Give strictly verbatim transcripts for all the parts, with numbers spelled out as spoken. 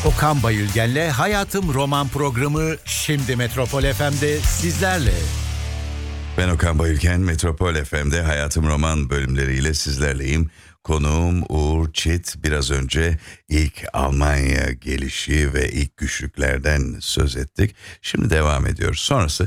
Okan Bayülgen'le Hayatım Roman programı şimdi Metropol F M'de sizlerle. Ben Okan Bayülgen, Metropol F M'de Hayatım Roman bölümleriyle sizlerleyim. Konuğum Uğur Çit. Biraz önce ilk Almanya gelişi ve ilk güçlüklerden söz ettik. Şimdi devam ediyoruz. Sonrası?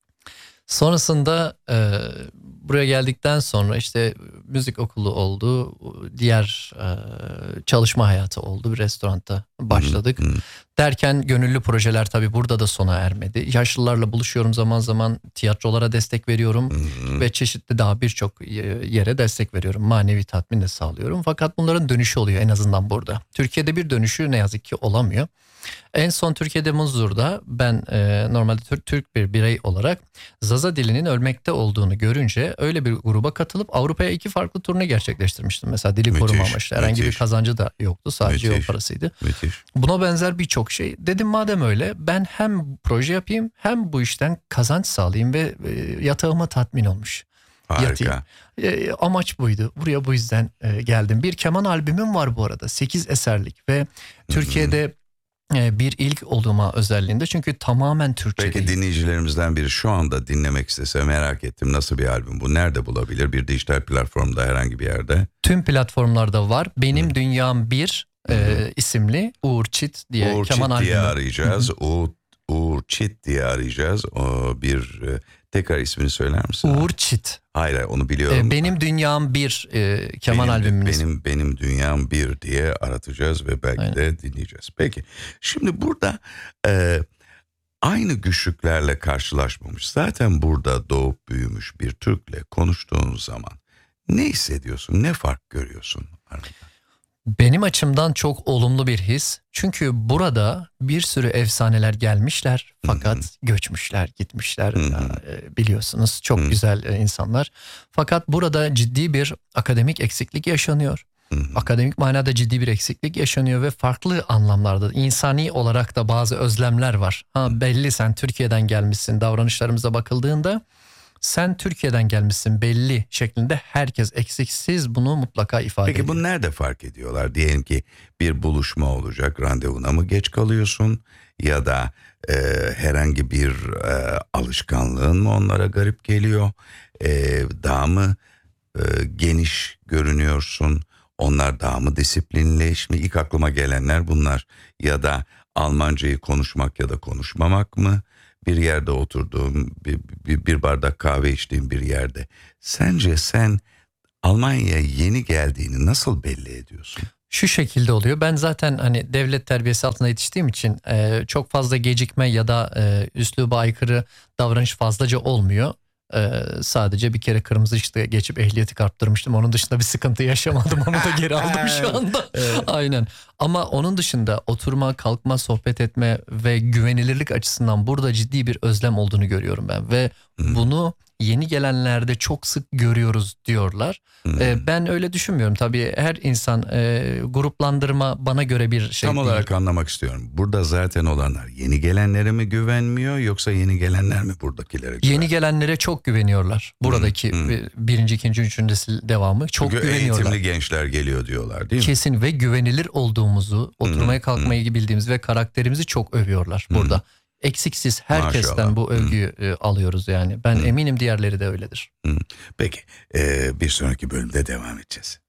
Sonrasında e, buraya geldikten sonra işte müzik okulu oldu, diğer e, çalışma hayatı oldu, bir restoranda başladık. Hmm. Derken gönüllü projeler tabii burada da sona ermedi. Yaşlılarla buluşuyorum, zaman zaman tiyatrolara destek veriyorum hmm. ve çeşitli daha birçok yere destek veriyorum. Manevi tatmin de sağlıyorum. Fakat bunların dönüşü oluyor en azından burada. Türkiye'de bir dönüşü ne yazık ki olamıyor. En son Türkiye'de Muzur'da ben e, normalde Türk, Türk bir birey olarak Zaza dilinin ölmekte olduğunu görünce öyle bir gruba katılıp Avrupa'ya iki farklı turne gerçekleştirmiştim. Mesela dili müthiş, koruma amaçlı herhangi müthiş. bir kazancı da yoktu, sadece müthiş. yol parasıydı. Müthiş. Buna benzer birçok şey. Dedim madem öyle ben hem proje yapayım hem bu işten kazanç sağlayayım ve e, yatağıma tatmin olmuş. Harika. E, amaç buydu. Buraya bu yüzden e, geldim. Bir keman albümüm var bu arada. sekiz eserlik ve Türkiye'de Hı-hı. bir ilk olduğuma özelliğinde, çünkü tamamen Türkçe Peki değil. Dinleyicilerimizden biri şu anda dinlemek istese, merak ettim, nasıl bir albüm bu, nerede bulabilir? Bir dijital platformda, herhangi bir yerde? Tüm platformlarda var. Benim Hı. Dünyam Bir e, isimli Uğur Çit diye Uğur keman Çit albümü. diye arayacağız. Uğur, Uğur Çit diye arayacağız. O bir e, tekrar ismini söyler misin? Uğur Çit. Hayır, onu biliyorum. E, benim Dünyam Bir e, keman benim, albümümüz. Benim benim Dünyam Bir diye aratacağız ve belki Aynen. de dinleyeceğiz. Peki şimdi burada e, aynı güçlüklerle karşılaşmamış, zaten burada doğup büyümüş bir Türk'le konuştuğun zaman ne hissediyorsun? Ne fark görüyorsun arada? Benim açımdan çok olumlu bir his. Çünkü burada bir sürü efsaneler gelmişler fakat Hı-hı. göçmüşler, gitmişler. Hı-hı. Biliyorsunuz çok Hı-hı. güzel insanlar. Fakat burada ciddi bir akademik eksiklik yaşanıyor. Hı-hı. Akademik manada ciddi bir eksiklik yaşanıyor ve farklı anlamlarda insani olarak da bazı özlemler var. Ha, belli sen Türkiye'den gelmişsin, davranışlarımıza bakıldığında sen Türkiye'den gelmişsin belli şeklinde herkes eksiksiz bunu mutlaka ifade Peki, ediyor. Peki bunu nerede fark ediyorlar? Diyelim ki bir buluşma olacak, randevuna mı geç kalıyorsun ya da e, herhangi bir e, alışkanlığın mı onlara garip geliyor? E, daha mı e, geniş görünüyorsun? Onlar daha mı disiplinli? Şimdi ilk aklıma gelenler bunlar. Ya da Almancayı konuşmak ya da konuşmamak mı? Bir yerde oturduğum, bir, bir, bir bardak kahve içtiğim bir yerde. Sence sen Almanya'ya yeni geldiğini nasıl belli ediyorsun? Şu şekilde oluyor. Ben zaten hani devlet terbiyesi altında yetiştiğim için e, çok fazla gecikme ya da e, üsluba aykırı davranış fazlaca olmuyor. Ee, sadece bir kere kırmızı ışıkta geçip ehliyeti kaptırmıştım. Onun dışında bir sıkıntı yaşamadım. Onu da geri aldım şu anda. Evet. Aynen. Ama onun dışında oturma, kalkma, sohbet etme ve güvenilirlik açısından burada ciddi bir özlem olduğunu görüyorum ben. Ve hmm. bunu yeni gelenlerde çok sık görüyoruz diyorlar. Hmm. Ee, ben öyle düşünmüyorum. Tabii her insan e, gruplandırma bana göre bir şey Tam değil. olarak anlamak istiyorum. Burada zaten olanlar yeni gelenlere mi güvenmiyor, yoksa yeni gelenler mi buradakilere güvenmiyor? Yeni gelenlere çok güveniyorlar. Buradaki hmm. birinci, ikinci, üçüncü nesil devamı çok Çünkü güveniyorlar. Eğitimli gençler geliyor diyorlar, değil mi? Kesin ve güvenilir olduğumuzu, oturmaya kalkmayı hmm. bildiğimiz ve karakterimizi çok övüyorlar burada. Hmm. Eksiksiz herkesten Maşallah. bu övgüyü hmm. alıyoruz yani. Ben hmm. eminim diğerleri de öyledir. Hmm. Peki ee, bir sonraki bölümde devam edeceğiz.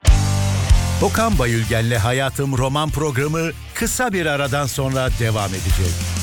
Okan Bayülgen'le Hayatım Roman programı kısa bir aradan sonra devam edecek.